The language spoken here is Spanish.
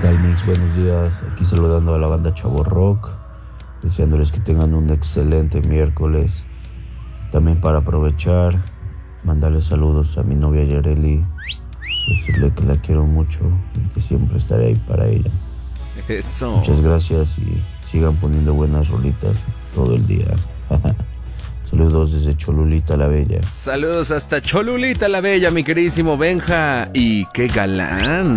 tal, Mix? Buenos días. Aquí saludando a la banda Chavo Rock, deseándoles que tengan un excelente miércoles. También para aprovechar, mandarle saludos a mi novia Yareli, decirle que la quiero mucho y que siempre estaré ahí para ella. Eso. Muchas gracias y sigan poniendo buenas rolitas todo el día. Saludos desde Cholulita la Bella. Saludos hasta Cholulita la Bella, mi queridísimo Benja. Y qué galán.